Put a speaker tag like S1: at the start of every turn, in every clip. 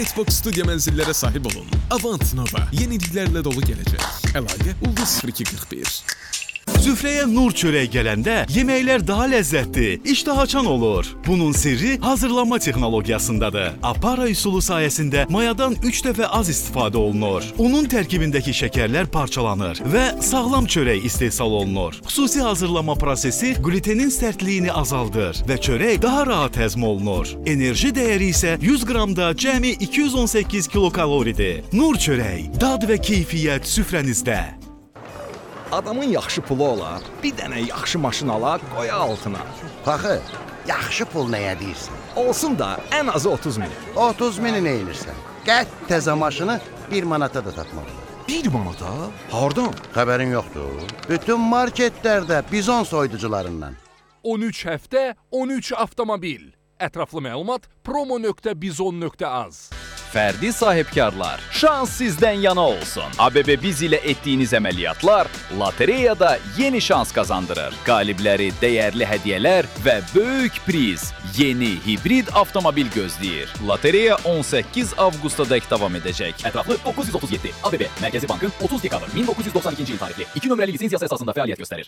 S1: Xbox Studio mənzillərə sahib olun. Avant Nova yeniliklərlə dolu gələcək. Əlaqə Ulduz 0241.
S2: Süfrəyə nur çörək gələndə yeməklər daha ləzzətli, iştah açan olur. Bunun sirri hazırlanma texnologiyasındadır. Apara üsulu sayəsində mayadan 3 dəfə az istifadə olunur. Unun tərkibindəki şəkərlər parçalanır və sağlam çörək istehsal olunur. Xüsusi hazırlanma prosesi glutenin sərtliyini azaldır və çörək daha rahat həzm olunur. Enerji dəyəri isə 100 qramda cəmi 218 kilokaloridir. Nur çörək, dad və keyfiyyət süfrənizdə.
S3: Adamın yaxşı pulu olar, bir dənə yaxşı maşın alar, qoya altına.
S4: Paxı, yaxşı pul nəyə deyirsən?
S3: Olsun da ən azı 30 min.
S4: 30 mini nə edirsən? Qət təzə maşını 1 manata da satmaq.
S3: 1 manata? Hardan?
S4: Xəbərin yoxdur. Bütün marketlərdə bizon soyuducularından.
S5: 13 həftə, 13 avtomobil. Ətraflı məlumat promo.bizon.az.
S6: Fərdi sahibkarlar, şans sizdən yana olsun. ABB Biz ilə etdiyiniz əməliyyatlar lotereyada yeni şans qazandırır. Qalibləri dəyərli hədiyyələr və böyük priz. Yeni hibrid avtomobil gözləyir. Lotereya 18 avqustadək davam edəcək.
S7: Ətraflı 937. ABB Mərkəzi Bankın 30 dekabr 1992-ci il tarixli 2 nömrəli lisensiyası əsasında fəaliyyət göstərir.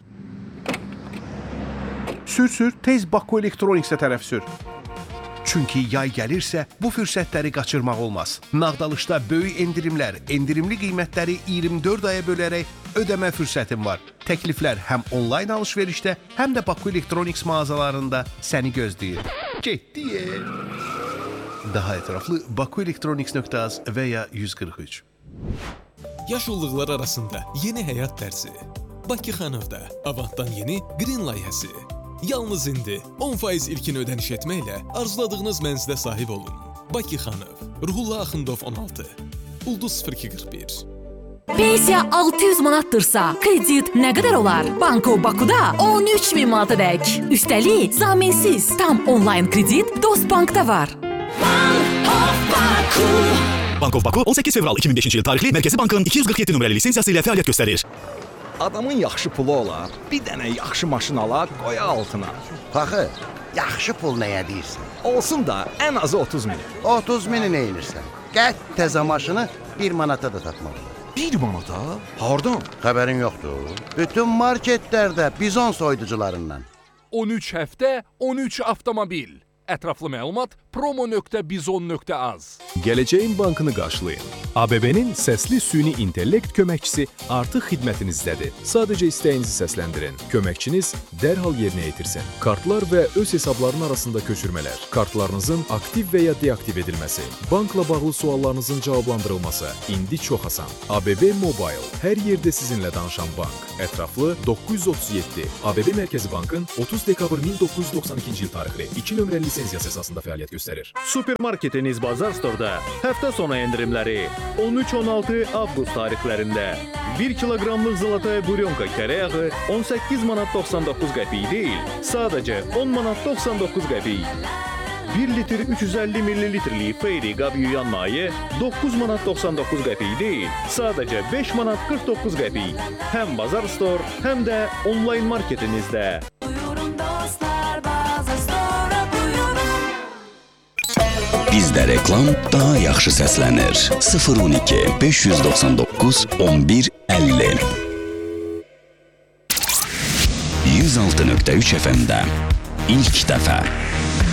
S8: Sür, tez Baku Elektroniksə tərəf sür. Çünki yay gəlirsə, bu fürsətləri qaçırmaq olmaz. Nağdalışda böyük endirimlər, endirimli qiymətləri 24 aya bölərək ödəmə fürsətin var. Təkliflər həm onlayn alış-verişdə, həm də Baku Elektroniks mağazalarında səni gözləyir. Getdi. Daha ətraflı bakuelektroniks.az və ya 143.
S1: Yaşıllıqlar arasında yeni həyat tərzi. Bakı Xanovda Avantdan yeni Green layihəsi. Yalnız indi 10% ilkin ödəniş etməklə arzuladığınız mənzilə sahib olun. Bakı Xanov, Ruhullah Axundov 16, Ulduz 0241.
S9: Pensiya 600 manattırsa, kredit nə qədər olar? Banko Bakuda 13.000 manata dək. Üstəlik, zaminsiz, tam onlayn kredit Dostbankda var.
S2: Bank of Baku 18 fevral 2005-ci il tarixli Mərkəzi Bankın 247 nömrəli lisensiyası ilə fəaliyyət göstərir.
S3: Adamın yaxşı pulu olar, bir dənə yaxşı maşın alar, qoya altına.
S4: Paxı, yaxşı pul nəyə deyirsən?
S3: Olsun da ən azı 30 min.
S4: 30 mini nə edirsən? Qət təzə maşını 1 manata da satmaq.
S3: 1 manata? Hardan?
S4: Xəbərin yoxdur. Bütün marketlərdə bizon soyuducularından.
S5: 13 həftə, 13 avtomobil. Ətraflı məlumat promo.bizon.az.
S10: Gələcəyin bankını qarşılayın. ABB-nin səsli süni intellekt köməkçisi artıq xidmətinizdədir. Sadəcə istəyinizi səsləndirin. Köməkçiniz dərhal yerinə yetirsin. Kartlar və öz hesabların arasında köçürmələr, kartlarınızın aktiv və ya deaktiv edilməsi, bankla bağlı suallarınızın cavablandırılması indi çox asan. ABB Mobile, hər yerdə sizinlə danışan bank. Ətraflı 937. ABB Mərkəzi Bankın 30 dekabr 1992-ci il tarixli 2 nömrəli lisensiyası əsasında fəaliyyət göstərir.
S11: Supermarketiniz Bazar Store'da həftə sonu endirimləri 13-16 avqust tarixlərində 1 kiloqramlıq zolotaya buryonka kərə yağı 18 manat 99 qəpik deyil, sadəcə 10 manat 99 qəpik. 1 litr 350 millilitrlik Fairy qab yuyan maye 9 manat 99 qəpik deyil, sadəcə 5 manat 49 qəpik. Həm Bazar Store, həm də onlayn marketinizdə.
S12: Bizdə reklam daha yaxşı səslənir. 012 599 11 50. 106.3 FM-də ilk dəfə